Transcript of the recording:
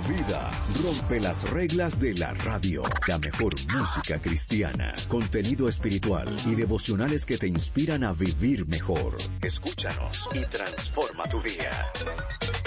vida, rompe las reglas de la radio. La mejor música cristiana, contenido espiritual y devocionales que te inspiran a vivir mejor. Escúchanos y transforma tu día.